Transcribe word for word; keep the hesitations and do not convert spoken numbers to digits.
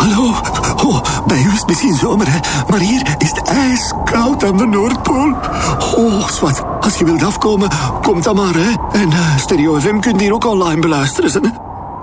Hallo? Oh, bij u is het misschien zomer, hè? Maar hier is het ijskoud aan de Noordpool. Oh, zwart. Als je wilt afkomen, kom dan maar, hè? En uh, Stereo F M kunt hier ook online beluisteren, hè?